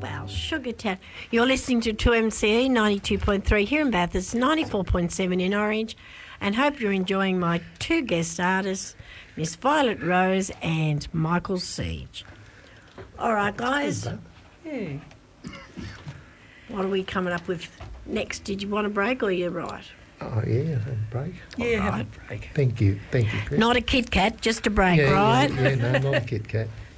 Well, Sugartown. You're listening to 2MCE 92.3 here in Bathurst, 94.7 in Orange, and hope you're enjoying my two guest artists, Miss Violet Rose and Michael Siege. All right, guys. Yeah. What are we coming up with next? Did you want a break or are you right? Oh, yeah, have a break. Yeah, All have right. a break. Thank you, Chris. Not a Kit Kat, just a break, yeah, right? Yeah, no, not a Kit Kat.